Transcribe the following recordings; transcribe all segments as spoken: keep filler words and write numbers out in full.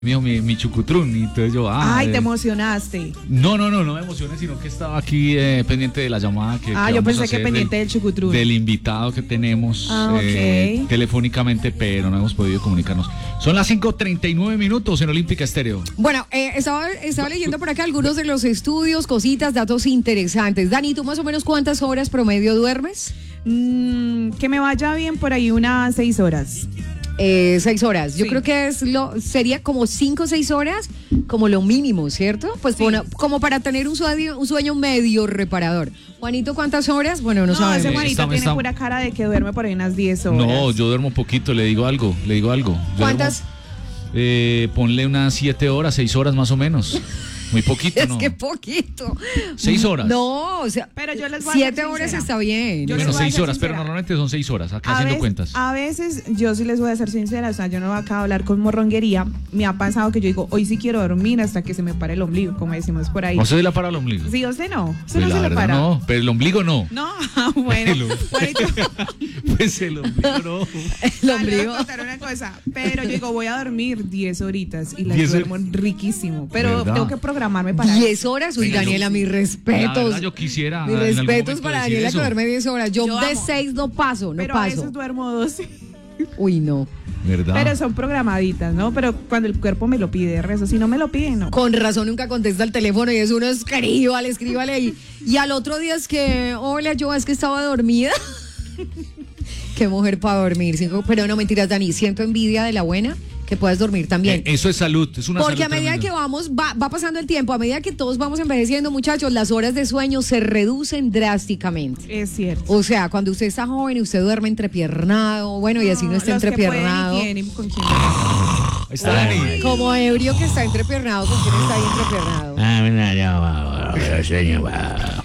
mío, mi, mi chucutrún, y entonces yo, ah, Ay, eh, te emocionaste. No, no, no, no me emocioné, sino que estaba aquí eh, pendiente de la llamada que Ah, que yo vamos a pensé que hacer pendiente del chucutrún. Del invitado que tenemos Ah, eh, ok. telefónicamente, pero no hemos podido comunicarnos. Son las cinco treinta y nueve minutos en Olímpica Estéreo. Bueno, eh, estaba, estaba leyendo por acá algunos de los estudios, cositas, datos interesantes. Dani, ¿tú más o menos cuántas horas promedio duermes? Mm, que me vaya bien por ahí unas seis horas. Eh, seis horas. Yo Sí. creo que es lo sería como cinco o seis horas como lo mínimo, ¿cierto? Pues Sí. bueno, como para tener un sueño, un sueño medio reparador. Juanito, ¿cuántas horas? Bueno, no, No, sabemos. ese Juanito Está- tiene está- pura cara de que duerme por ahí unas diez horas. No, yo duermo poquito, le digo algo, le digo algo. Yo ¿Cuántas? duermo, eh, ponle unas siete horas, seis horas más o menos. Muy poquito, Es ¿no? que poquito. Seis horas. No, o sea, Pero yo les voy a siete ser horas sincera. está bien. Yo les Bueno, voy a seis ser horas, pero sincera. normalmente son seis horas, acá A haciendo veces, cuentas. a veces yo sí les voy a ser sincera, o sea, yo no voy acá a hablar con morronguería. Me ha pasado que yo digo, hoy sí quiero dormir hasta que se me pare el ombligo, como decimos por ahí. ¿O se la para el ombligo? Sí, usted no, usted Pues no la se le verdad para. no, pero el ombligo no. No, bueno, El- Juanito, Pues el ombligo no. El les voy ombligo. a contar una cosa, pero yo digo, voy a dormir diez horitas y las diez duermo riquísimo, pero ¿Verdad? tengo que programarme para diez horas, uy, Venga, Daniela, yo- mis La respetos. verdad, yo quisiera. Mis en algún respetos momento para decir Daniela que eso. duerme diez horas. Yo, Yo de amo. seis no paso, no pero a paso. veces duermo doce. Uy, no. ¿Verdad? Pero son programaditas, ¿no? Pero cuando el cuerpo me lo pide, rezo. Si no me lo pide, no. Con razón nunca contesta el teléfono y es uno escríbale, escríbale y, y al otro día es que, hola, yo es que estaba dormida. Qué mujer para dormir. cinco- Pero no mentiras, Dani, siento envidia de la buena que puedas dormir también. Eh, eso es salud, es una Porque a salud medida tremenda. que vamos, va, va pasando el tiempo, a medida que todos vamos envejeciendo, muchachos, las horas de sueño se reducen drásticamente. Es cierto. O sea, cuando usted está joven y usted duerme entrepiernado, bueno, y así no está Los que entrepiernado. pueden y tienen, ¿con quién? Ahí está Dani. Como ebrio que está entrepiernado, ¿con quién está ahí entrepiernado? Ah, mira, ya va, va, sueño, va.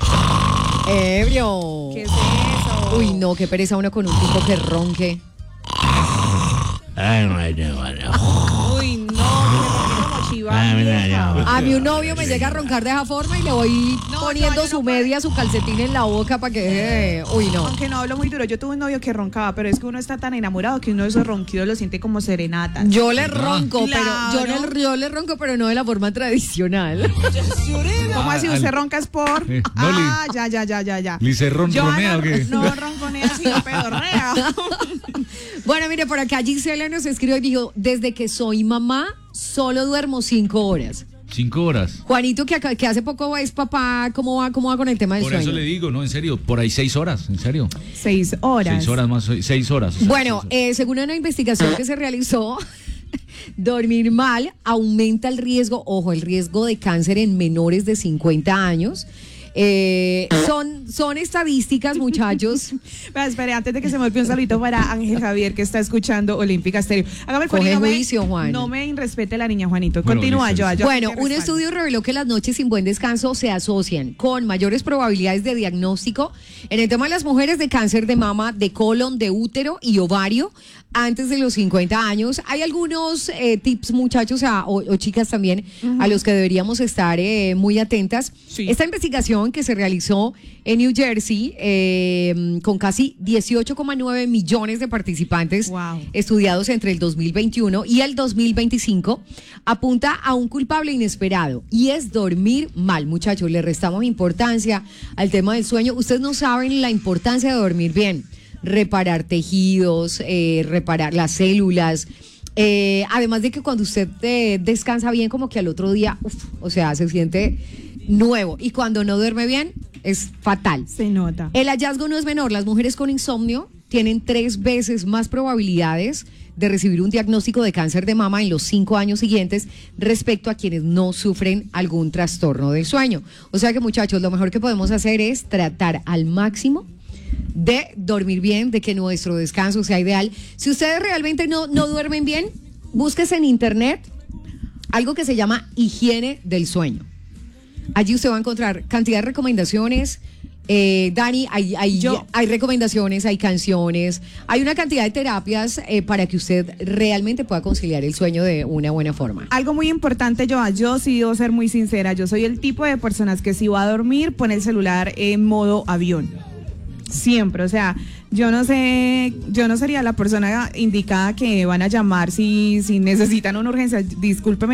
Ebrio. ¿Qué es eso? Uy, no, qué pereza uno con un tipo que ronque. Ay, no, no, no. Uy, no, que me pongo como chiva Ah, mira, vieja. ya va. A mí un novio me llega a roncar de esa forma y le voy No, poniendo no, yo su no puedo. media, su calcetín en la boca para que deje. Uy, no. Aunque no hablo muy duro, yo tuve un novio que roncaba, pero es que uno está tan enamorado que uno de esos ronquidos lo siente como serenata. Yo le ronco, Claro. pero yo, le, yo le ronco, pero no de la forma tradicional. ¿Cómo así? Ah, ¿Usted al- ronca es por? Eh, no, ah, ya, ya, ya, ya, ya. Lice ron- Yo ronea, no, ¿o qué? no ronconea, sino pedorrea. Bueno, mire, por acá Gisela nos escribió y dijo, desde que soy mamá, solo duermo cinco horas. Cinco horas. Juanito, que, acá- que hace poco es papá, ¿cómo va, cómo va con el tema del Por sueño? eso le digo, no, en serio, por ahí seis horas, en serio. Seis horas. Seis horas más, seis horas. o sea, Bueno, seis horas. eh, según una investigación que se realizó, dormir mal aumenta el riesgo, ojo, el riesgo de cáncer en menores de cincuenta años. Eh, son, son estadísticas, muchachos. Espera, espere, antes de que se me olvide un saludito para Ángel Javier que está escuchando Olímpica Estéreo. Hágame el favor y Coge no me- juicio, Juan. No me irrespete la niña, Juanito. Bueno, Continúa, listo, yo, listo. yo. Bueno, te un respaldo. estudio reveló que las noches sin buen descanso se asocian con mayores probabilidades de diagnóstico en el tema de las mujeres de cáncer de mama, de colon, de útero y ovario antes de los cincuenta años. Hay algunos eh, tips, muchachos, a- o, o chicas también, a los que deberíamos estar eh, muy atentas. Sí. Esta investigación que se realizó en New Jersey eh, con casi dieciocho coma nueve millones de participantes Wow. estudiados entre el dos mil veintiuno y el dos mil veinticinco, apunta a un culpable inesperado y es dormir mal. Muchachos, le restamos importancia al tema del sueño. Ustedes no saben la importancia de dormir bien, reparar tejidos, eh, reparar las células. Eh, además de que cuando usted eh, descansa bien, como que al otro día, uf, o sea, se siente nuevo. Y cuando no duerme bien, es fatal. Se nota. El hallazgo no es menor. Las mujeres con insomnio tienen tres veces más probabilidades de recibir un diagnóstico de cáncer de mama en los cinco años siguientes respecto a quienes no sufren algún trastorno del sueño. O sea que, muchachos, lo mejor que podemos hacer es tratar al máximo de dormir bien, de que nuestro descanso sea ideal. Si ustedes realmente no, no duermen bien, búsquese en internet algo que se llama higiene del sueño. Allí usted va a encontrar cantidad de recomendaciones. Eh, Dani, hay, hay, Yo- hay recomendaciones, hay canciones, hay una cantidad de terapias eh, para que usted realmente pueda conciliar el sueño de una buena forma. Algo muy importante, yo, yo sí debo ser muy sincera. Yo soy el tipo de personas que si va a dormir pone el celular en modo avión. Siempre, o sea, yo no sé, yo no sería la persona indicada que van a llamar si, si necesitan una urgencia. Discúlpeme,